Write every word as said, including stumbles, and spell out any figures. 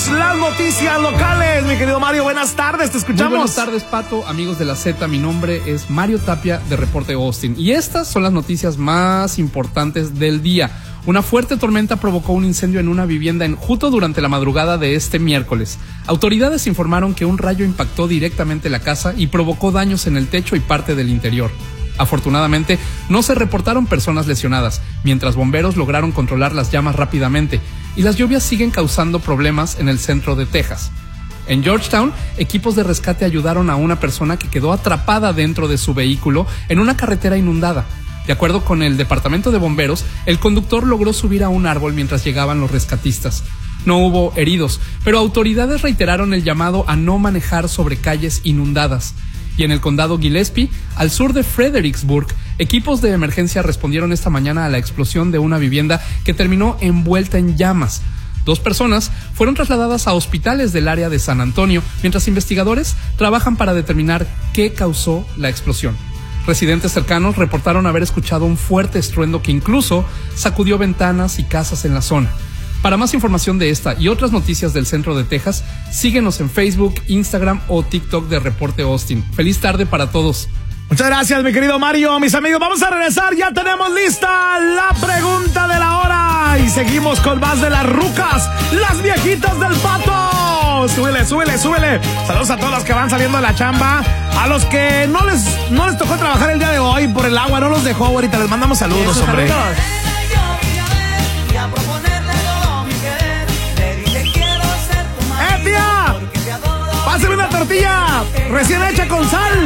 tenemos las noticias locales. Mi querido Mario, buenas tardes, te escuchamos. Muy buenas tardes, Pato, amigos de la Z. Mi nombre es Mario Tapia de Reporte Austin. Y estas son las noticias más importantes del día. Una fuerte tormenta provocó un incendio en una vivienda en Juto durante la madrugada de este miércoles. Autoridades informaron que un rayo impactó directamente la casa y provocó daños en el techo y parte del interior. Afortunadamente, no se reportaron personas lesionadas, mientras bomberos lograron controlar las llamas rápidamente, y las lluvias siguen causando problemas en el centro de Texas. En Georgetown, equipos de rescate ayudaron a una persona que quedó atrapada dentro de su vehículo en una carretera inundada. De acuerdo con el departamento de bomberos, el conductor logró subir a un árbol mientras llegaban los rescatistas. No hubo heridos, pero autoridades reiteraron el llamado a no manejar sobre calles inundadas. Y en el condado Gillespie, al sur de Fredericksburg, equipos de emergencia respondieron esta mañana a la explosión de una vivienda que terminó envuelta en llamas. Dos personas fueron trasladadas a hospitales del área de San Antonio, mientras investigadores trabajan para determinar qué causó la explosión. Residentes cercanos reportaron haber escuchado un fuerte estruendo que incluso sacudió ventanas y casas en la zona. Para más información de esta y otras noticias del centro de Texas, síguenos en Facebook, Instagram o TikTok de Reporte Austin. Feliz tarde para todos. Muchas gracias, mi querido Mario. Mis amigos, vamos a regresar. Ya tenemos lista la pregunta de la hora. Y seguimos con más de las rucas, las viejitas del Pato. Súbele, súbele, súbele. Saludos a todos los que van saliendo de la chamba. A los que no les, no les tocó trabajar el día de hoy por el agua, no los dejó. Ahorita les mandamos saludos, hombre. Saludos. ¡Eh, tía! ¡Pásame una tortilla recién hecha con sal!